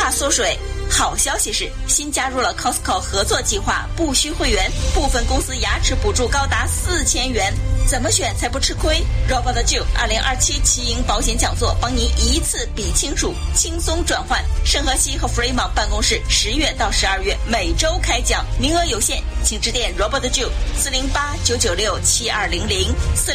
大缩水。好消息是，新加入了 Costco 合作计划，不需会员，部分公司牙齿补助高达4000元。怎么选才不吃亏 ？Robert Jiu 2027奇赢保险讲座，帮您一次比清楚，轻松转换。圣荷西和 Fremont 办公室10月到12月每周开讲，名额有限，请致电 Robert Jiu 408-996-7200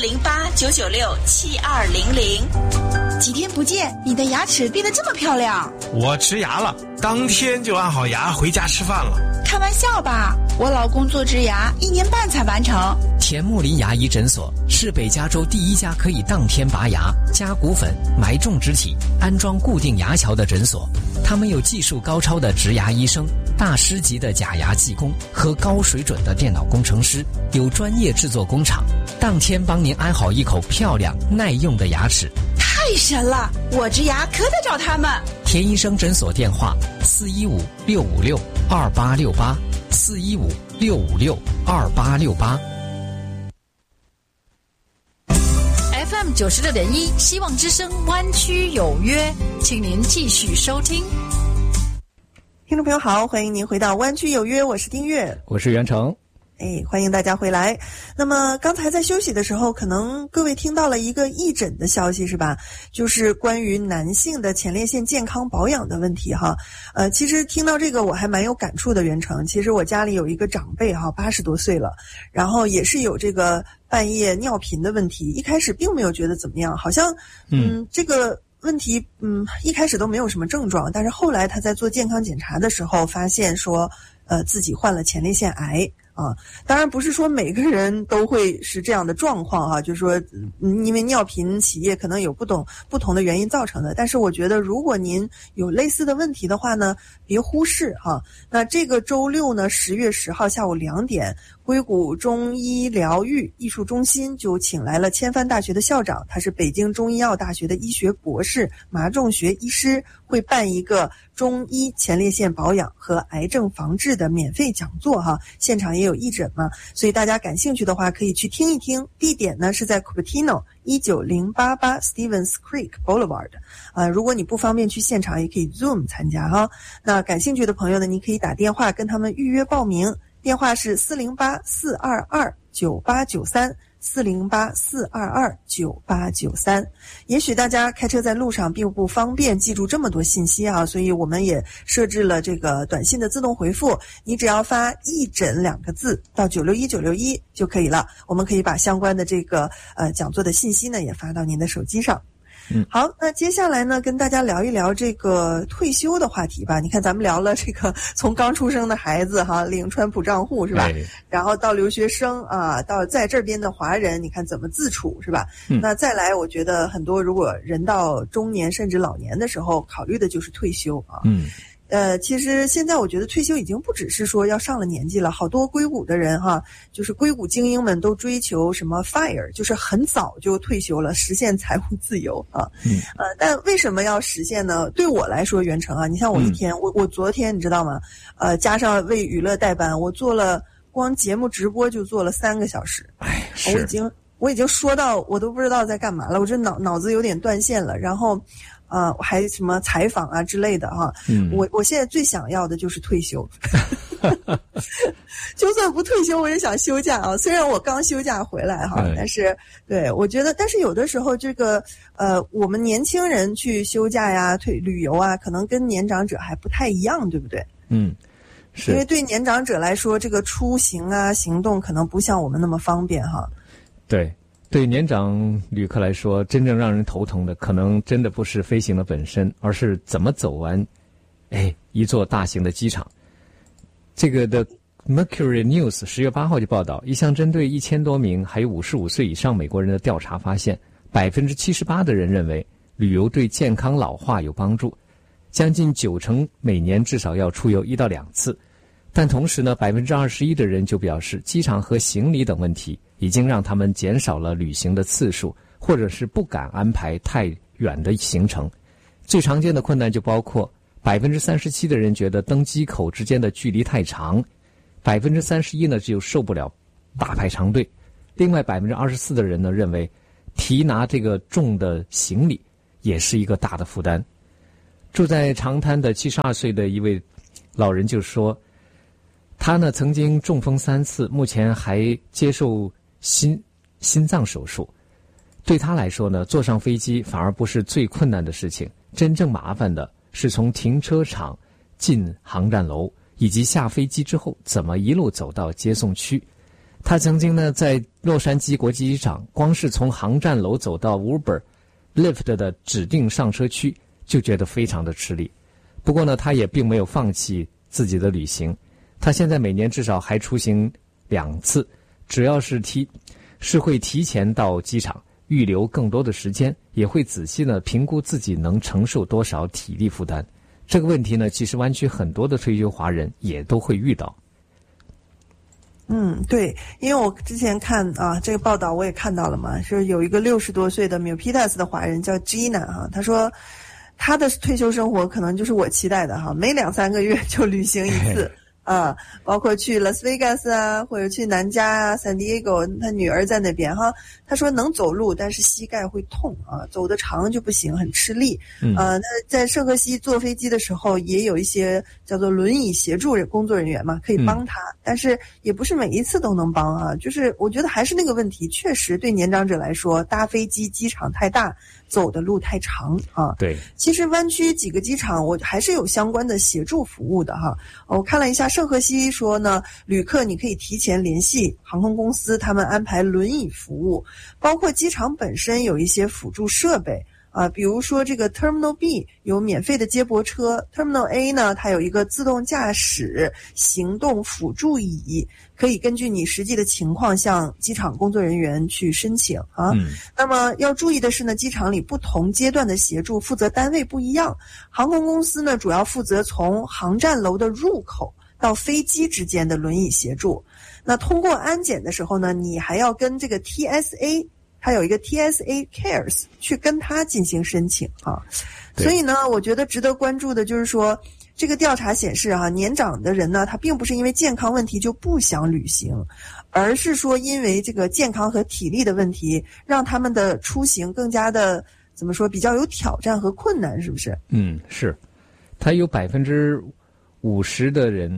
408-996-7200。 几天不见，你的牙齿变得这么漂亮。 我植牙了，当天就安好牙回家吃饭了。 开玩笑吧，我老公做植牙1年半才完成。 田木林牙医诊所是北加州第一家可以当天拔牙、加骨粉、埋种植体、安装固定牙桥的诊所。他们有技术高超的植牙医生、大师级的假牙技工和高水准的电脑工程师，有专业制作工厂，当天帮您安好一口漂亮耐用的牙齿。 太神了，我植牙可得找他们。 田医生诊所电话415-656-2868 415-656-2868。 FM 96.1希望之声湾区有约，请您继续收听。 听众朋友好，欢迎您回到湾区有约，我是丁月， 我是袁成。 欢迎大家回来。那么刚才在休息的时候，可能各位听到了一个义诊的消息是吧？就是关于男性的前列腺健康保养的问题哈。其实听到这个我还蛮有感触的，袁成。其实我家里有一个长辈哈，80多岁了，然后也是有这个半夜尿频的问题，一开始并没有觉得怎么样，好像这个问题一开始都没有什么症状，但是后来他在做健康检查的时候发现说自己患了前列腺癌。当然不是说每个人都会是这样的状况哈，就是说因为尿频起夜可能有不同的原因造成的，但是我觉得如果您有类似的问题的话呢，别忽视哈。那这个周六呢10月10号下午2点，硅谷中医疗育艺术中心就请来了千帆大学的校长，他是北京中医药大学的医学博士、麻种学医师，会办一个中医前列腺保养和癌症防治的免费讲座哈，现场也有义诊嘛，所以大家感兴趣的话可以去听一听。地点呢是在 Cupertino 19088 Stevens Creek Boulevard。如果你不方便去现场，也可以 Zoom 参加哈。那感兴趣的朋友呢，你可以打电话跟他们预约报名，电话是408-422-9893。408-422-9893。也许大家开车在路上并不方便记住这么多信息啊，所以我们也设置了这个短信的自动回复，你只要发义诊2个字到961961就可以了，我们可以把相关的这个讲座的信息呢也发到您的手机上。好，那接下来呢跟大家聊一聊这个退休的话题吧。你看咱们聊了这个从刚出生的孩子哈领川普账户是吧，然后到留学生啊，到在这边的华人，你看怎么自处是吧，那再来我觉得很多如果人到中年甚至老年的时候考虑的就是退休啊。其实现在我觉得退休已经不只是说要上了年纪了，好多硅谷的人哈，就是硅谷精英们都追求什么 FIRE， 就是很早就退休了，实现财务自由啊。但为什么要实现呢？对我来说，袁成啊，你像我一天，我昨天你知道吗？加上为娱乐代班，我做了光节目直播就做了3个小时。我已经说到我都不知道在干嘛了，我这脑子有点断线了，然后还什么采访啊之类的哈。我现在最想要的就是退休。就算不退休我也想休假啊，虽然我刚休假回来哈，但是对我觉得，但是有的时候这个我们年轻人去休假呀、旅游啊，可能跟年长者还不太一样，对不对？是因为对年长者来说，这个出行啊、行动可能不像我们那么方便哈。 对年长旅客来说，真正让人头疼的可能真的不是飞行的本身，而是怎么走完一座大型的机场。这个的 Mercury News 10月8号就报道，一项针对1000多名还有55岁以上美国人的调查发现，78%的人认为旅游对健康老化有帮助，将近90%每年至少要出游1到2次。但同时呢，21%的人就表示，机场和行李等问题已经让他们减少了旅行的次数，或者是不敢安排太远的行程。最常见的困难就包括37%的人觉得登机口之间的距离太长，31%呢就受不了大排长队，另外24%的人呢认为提拿这个重的行李也是一个大的负担。 住在长滩的72岁的一位老人就说，他呢曾经中风3次，目前还接受心脏手术。对他来说呢，坐上飞机反而不是最困难的事情，真正麻烦的是从停车场进航站楼，以及下飞机之后怎么一路走到接送区。他曾经呢在洛杉矶国际机场，光是从航站楼走到 Uber、Lyft 的指定上车区就觉得非常的吃力。不过呢，他也并没有放弃自己的旅行。他现在每年至少还出行2次，只要是会提前到机场，预留更多的时间，也会仔细的评估自己能承受多少体力负担。这个问题呢，其实湾区很多的退休华人也都会遇到。 对，因为我之前看这个报道我也看到了嘛，是有一个60多岁的 Milpitas 的华人叫 Gina 他说他的退休生活可能就是我期待的每2-3个月就旅行一次包括去拉斯维加斯或者去南加San Diego， 他女儿在那边他说能走路，但是膝盖会痛走得长就不行，很吃力。他在圣荷西坐飞机的时候也有一些叫做轮椅协助工作人员嘛，可以帮他，但是也不是每一次都能帮就是我觉得还是那个问题，确实对年长者来说，搭飞机机场太大，走的路太长对， 其实湾区几个机场我还是有相关的协助服务的我看了一下圣荷西说呢，旅客你可以提前联系航空公司，他们安排轮椅服务，包括机场本身有一些辅助设备比如说这个 Terminal B 有免费的接驳车， Terminal A 呢它有一个自动驾驶行动辅助椅，可以根据你实际的情况向机场工作人员去申请那么要注意的是呢，机场里不同阶段的协助负责单位不一样，航空公司呢主要负责从航站楼的入口到飞机之间的轮椅协助。那通过安检的时候呢，你还要跟这个 TSA， 它有一个 TSA Cares 去跟它进行申请所以呢，我觉得值得关注的就是说，这个调查显示年长的人呢，他并不是因为健康问题就不想旅行，而是说因为这个健康和体力的问题，让他们的出行更加的怎么说，比较有挑战和困难，是不是？ 是，他有50%的人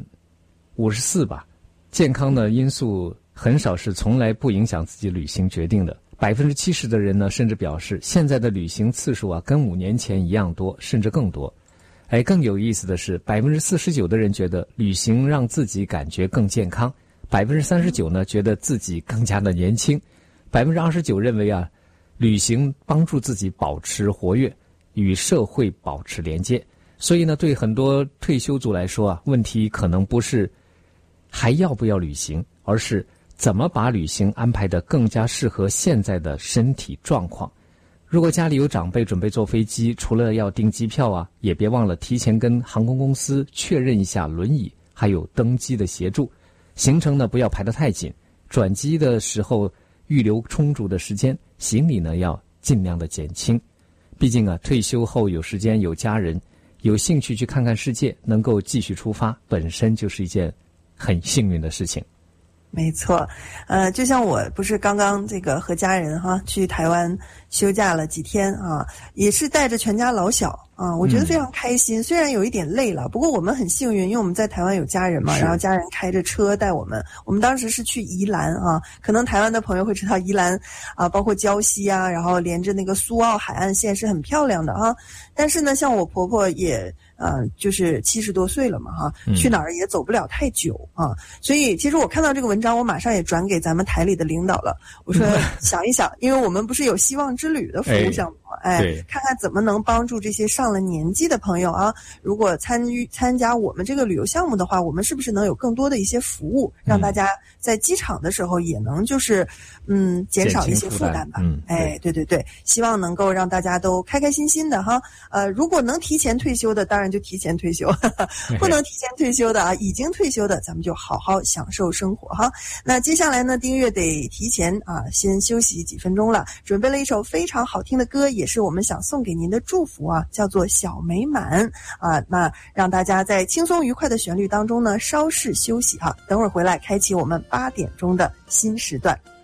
，54%吧，健康的因素很少是从来不影响自己旅行决定的。70%的人呢，甚至表示现在的旅行次数跟5年前一样多，甚至更多。更有意思的是，49%的人觉得旅行让自己感觉更健康，39%呢觉得自己更加的年轻，29%认为旅行帮助自己保持活跃，与社会保持连接。所以呢，对很多退休族来说问题可能不是还要不要旅行，而是怎么把旅行安排得更加适合现在的身体状况。如果家里有长辈准备坐飞机，除了要订机票也别忘了提前跟航空公司确认一下轮椅还有登机的协助。行程呢不要排得太紧，转机的时候预留充足的时间，行李呢要尽量的减轻。毕竟退休后有时间有家人，有兴趣去看看世界，能够继续出发，本身就是一件很幸运的事情。 没错，就像我不是刚刚这个和家人去台湾休假了几天也是带着全家老小我觉得非常开心，虽然有一点累了，不过我们很幸运，因为我们在台湾有家人嘛，然后家人开着车带我们当时是去宜兰可能台湾的朋友会知道宜兰包括礁溪然后连着那个苏澳海岸线是很漂亮的但是呢，像我婆婆也就是70多岁了嘛去哪儿也走不了太久所以其实我看到这个文章，我马上也转给咱们台里的领导了，我说想一想，因为我们不是有希望之旅的服务项目看看怎么能帮助这些上了年纪的朋友如果参加我们这个旅游项目的话，我们是不是能有更多的一些服务，让大家在机场的时候也能就是减少一些负担吧对，希望能够让大家都开开心心的如果能提前退休的当然就提前退休不能提前退休的已经退休的咱们就好好享受生活那接下来呢，丁月得提前先休息几分钟了，准备了一首非常好听的歌，也是我们想送给您的祝福叫做小美满那让大家在轻松愉快的旋律当中呢稍事休息等会儿回来开启我们8点钟的新时段。